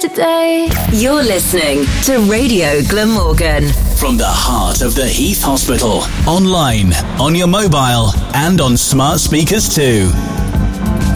yesterday. You're listening to Radio Glamorgan. From the heart of the Heath Hospital. Online, on your mobile, and on smart speakers too.